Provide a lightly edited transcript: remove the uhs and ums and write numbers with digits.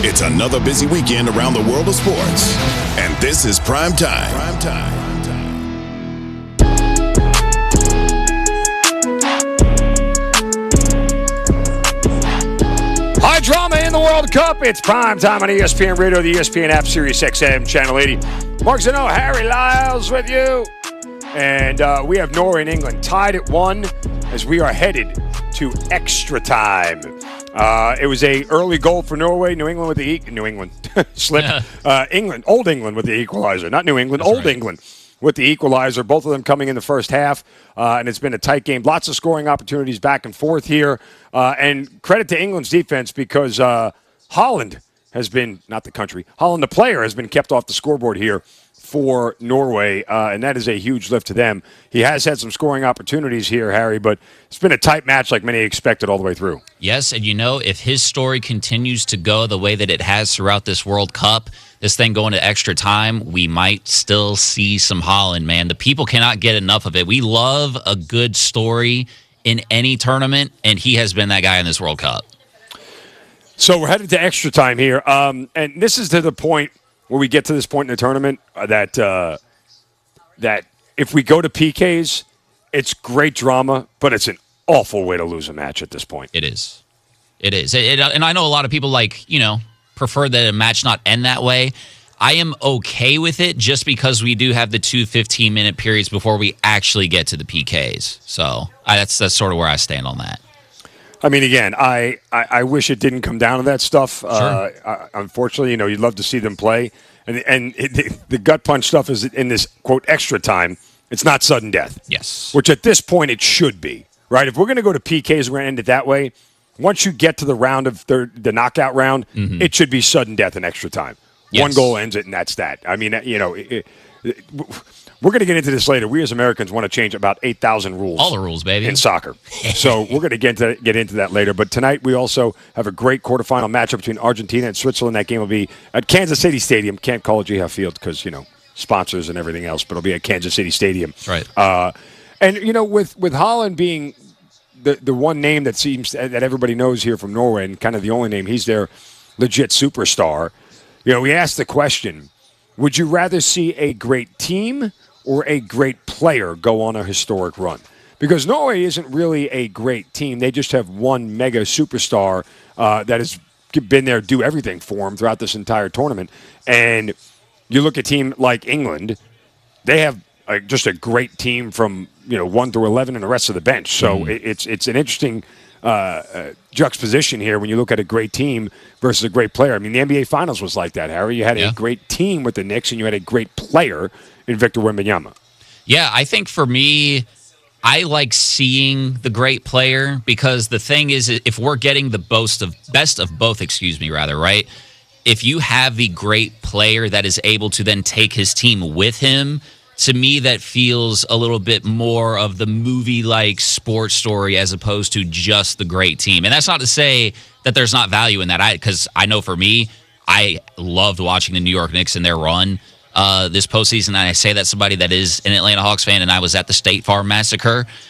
It's another busy weekend around the world of sports. And this is Prime Time. High drama in the World Cup. It's Prime Time on ESPN Radio, the ESPN app, Sirius XM, Channel 80. Mark Zeno, Harry Lyles with you. And we have Norway and England tied at 1 as we are headed to extra time. It was a early goal for Norway. New England with the England, Old England with the equalizer. Not New England, Old England with the equalizer. Both of them coming in the first half, and it's been a tight game. Lots of scoring opportunities back and forth here. And credit to England's defense because Holland has been, not the country, Holland the player has been kept off the scoreboard here for Norway, and that is a huge lift to them. He has had some scoring opportunities here, Harry, but it's been a tight match like many expected all the way through. Yes, and if his story continues to go the way that it has throughout this World Cup, this thing going to extra time, we might still see some Holland, man. The people cannot get enough of it. We love a good story in any tournament, and he has been that guy in this World Cup. So we're headed to extra time here, and this is to the point where we get to this point in the tournament that if we go to PKs, it's great drama, but it's an awful way to lose a match at this point. It is. And I know a lot of people prefer that a match not end that way. I am okay with it just because we do have the 2 15-minute periods before we actually get to the PKs. So that's sort of where I stand on that. I mean, again, I wish it didn't come down to that stuff. Sure. Unfortunately, you'd love to see them play. And the gut punch stuff is in this, quote, extra time. It's not sudden death. Yes. Which at this point it should be, right? If we're going to go to PKs, we're going to end it that way. Once you get to the round of the knockout round, it should be sudden death in extra time. Yes. One goal ends it, and that's that. I mean, we're going to get into this later. We as Americans want to change about 8,000 rules. All the rules, baby. In soccer. So we're going to get into that later. But tonight we also have a great quarterfinal matchup between Argentina and Switzerland. That game will be at Kansas City Stadium. Can't call it GF Field because, sponsors and everything else. But it'll be at Kansas City Stadium. That's right. And, with Holland being the one name that seems that everybody knows here from Norway and kind of the only name, he's their legit superstar. We asked the question, would you rather see a great team or a great player go on a historic run? Because Norway isn't really a great team. They just have one mega superstar that has been there, do everything for them throughout this entire tournament. And you look at a team like England, they have just a great team from 1 through 11 and the rest of the bench. So it's an interesting juxtaposition here when you look at a great team versus a great player. I mean, the NBA Finals was like that, Harry. You had a great team with the Knicks, and you had a great player in Victor Wembanyama. Yeah, I think for me, I like seeing the great player because the thing is, if we're getting the best of both, right? If you have the great player that is able to then take his team with him, to me, that feels a little bit more of the movie-like sports story as opposed to just the great team. And that's not to say that there's not value in that, because I know for me, I loved watching the New York Knicks and their run this postseason. And I say that somebody that is an Atlanta Hawks fan, and I was at the State Farm Massacre.